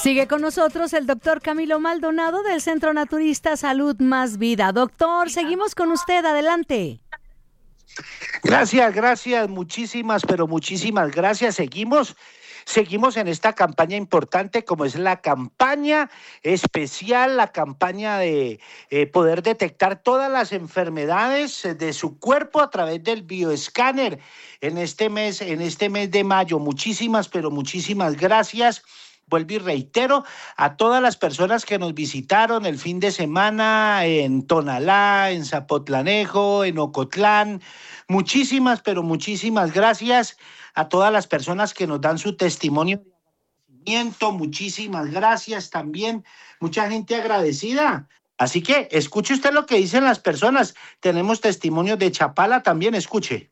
Sigue con nosotros el doctor Camilo Maldonado del Centro Naturista Salud Más Vida. Doctor, seguimos con usted, adelante. Gracias, muchísimas, pero muchísimas gracias. Seguimos en esta campaña importante como es la campaña especial, la campaña de poder detectar todas las enfermedades de su cuerpo a través del bioescáner en este mes de mayo. Muchísimas, pero muchísimas gracias. Vuelvo y reitero a todas las personas que nos visitaron el fin de semana en Tonalá, en Zapotlanejo, en Ocotlán. Muchísimas, pero muchísimas gracias a todas las personas que nos dan su testimonio de agradecimiento. Muchísimas gracias también. Mucha gente agradecida. Así que escuche usted lo que dicen las personas. Tenemos testimonios de Chapala también, escuche.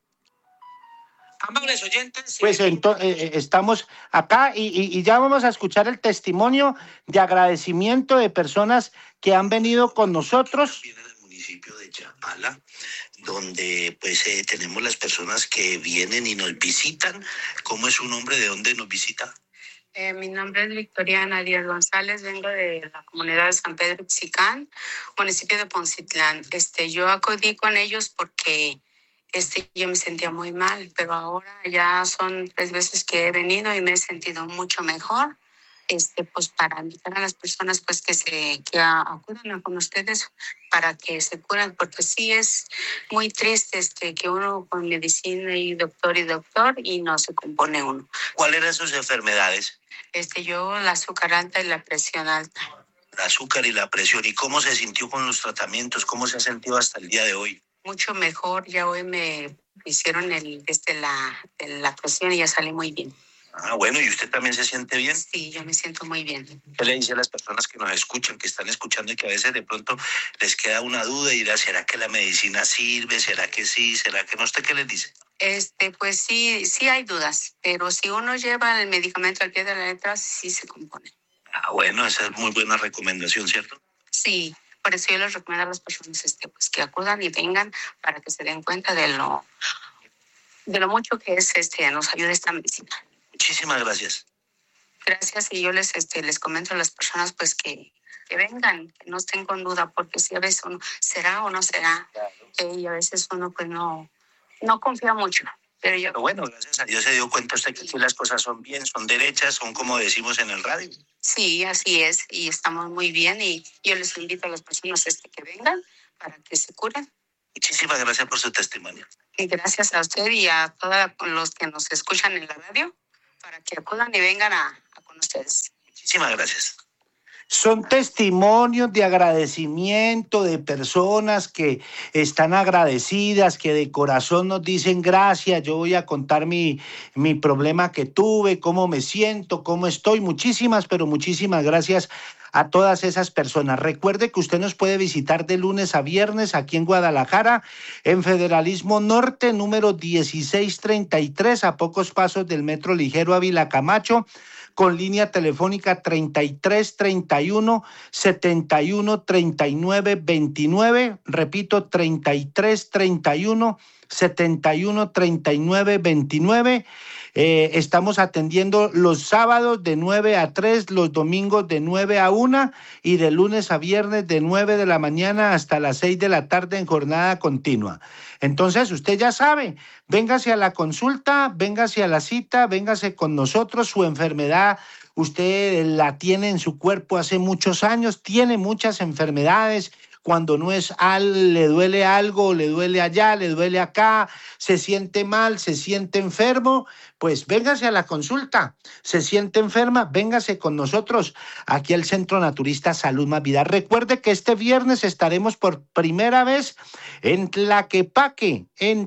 Amables oyentes, pues estamos acá y ya vamos a escuchar el testimonio de agradecimiento de personas que han venido con nosotros. Viene del municipio de Chapala, donde pues tenemos las personas que vienen y nos visitan. ¿Cómo es su nombre? ¿De dónde nos visita? Mi nombre es Victoriana Díaz González, vengo de la comunidad de San Pedro Ixicán, municipio de Poncitlán. Yo acudí con ellos porque yo me sentía muy mal, pero ahora ya son 3 veces que he venido y me he sentido mucho mejor. Pues para invitar a las personas pues que acudan con ustedes para que se curen, porque sí es muy triste que uno con medicina y doctor y no se compone uno. ¿Cuáles eran sus enfermedades? Yo la azúcar alta y la presión alta. La azúcar y la presión. ¿Y cómo se sintió con los tratamientos? ¿Cómo se ha sentido hasta el día de hoy? Mucho mejor, ya hoy me hicieron la presión y ya salí muy bien. Ah, bueno, ¿y usted también se siente bien? Sí, yo me siento muy bien. ¿Qué le dice a las personas que nos escuchan, que están escuchando y que a veces de pronto les queda una duda y dirá, ¿será que la medicina sirve? ¿Será que sí? ¿Será que no? ¿Usted qué les dice? Pues sí hay dudas, pero si uno lleva el medicamento al pie de la letra, sí se compone. Ah, bueno, esa es muy buena recomendación, ¿cierto? Sí. Por eso yo les recomiendo a las personas pues que acudan y vengan para que se den cuenta de lo mucho que es nos ayuda esta medicina. Muchísimas gracias. Gracias, y yo les comento a las personas pues que vengan, que no estén con duda, porque si a veces uno será o no será, y a veces uno pues no confía mucho. Pero bueno, gracias a Dios se dio cuenta usted que aquí las cosas son bien, son derechas, son como decimos en el radio. Sí, así es, y estamos muy bien, y yo les invito a las personas que vengan para que se curen. Muchísimas gracias por su testimonio. Y gracias a usted y a todos los que nos escuchan en la radio, para que acudan y vengan con ustedes. Muchísimas gracias. Son testimonios de agradecimiento de personas que están agradecidas, que de corazón nos dicen gracias. Yo voy a contar mi problema que tuve, cómo me siento, cómo estoy. Muchísimas, pero muchísimas gracias a todas esas personas. Recuerde que usted nos puede visitar de lunes a viernes aquí en Guadalajara, en Federalismo Norte, número 1633, a pocos pasos del Metro Ligero Ávila Camacho, con línea telefónica 33 31 71 39 29, repito, 33 31 71 39 29. Estamos atendiendo los sábados de 9 a 3, los domingos de 9 a 1 y de lunes a viernes de 9 de la mañana hasta las 6 de la tarde en jornada continua. Entonces, usted ya sabe, véngase a la consulta, véngase a la cita, véngase con nosotros. Su enfermedad usted la tiene en su cuerpo hace muchos años, tiene muchas enfermedades. Cuando no es le duele algo, le duele allá, le duele acá, se siente mal, se siente enfermo, pues véngase a la consulta. Se siente enferma, véngase con nosotros aquí al Centro Naturista Salud Más Vida. Recuerde que este viernes estaremos por primera vez en Tlaquepaque,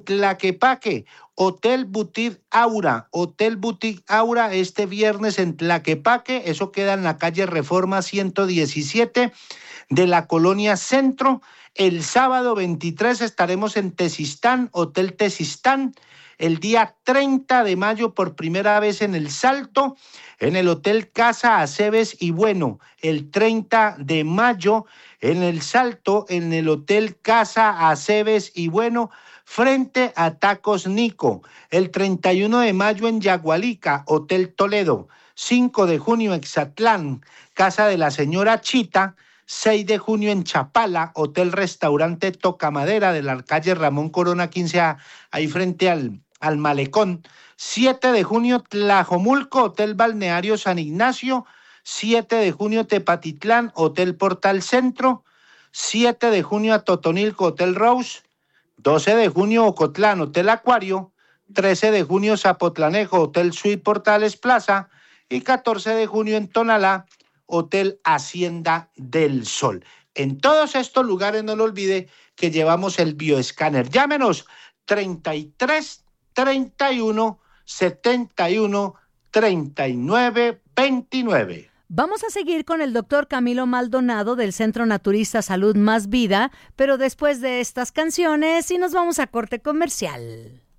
Hotel Boutique Aura, este viernes en Tlaquepaque, eso queda en la calle Reforma 117 de la Colonia Centro. El sábado 23 estaremos en Tezistán, Hotel Tezistán. El día 30 de mayo por primera vez en El Salto, en el Hotel Casa Aceves y Bueno. El 30 de mayo en El Salto, en el Hotel Casa Aceves y Bueno, frente a Tacos Nico. El 31 de mayo en Yagualica, Hotel Toledo. 5 de junio Exatlán, Casa de la Señora Chita, 6 de junio en Chapala, Hotel Restaurante Tocamadera de la calle Ramón Corona 15A, ahí frente al Malecón. 7 de junio Tlajomulco, Hotel Balneario San Ignacio. 7 de junio Tepatitlán, Hotel Portal Centro. 7 de junio a Totonilco, Hotel Rose. 12 de junio Ocotlán, Hotel Acuario. 13 de junio Zapotlanejo, Hotel Suite Portales Plaza. Y 14 de junio en Tonalá, Hotel Hacienda del Sol. En todos estos lugares, no lo olvide, que llevamos el bioescáner. Llámenos 33 31 71 39 29. Vamos a seguir con el doctor Camilo Maldonado del Centro Naturista Salud Más Vida, pero después de estas canciones y nos vamos a corte comercial.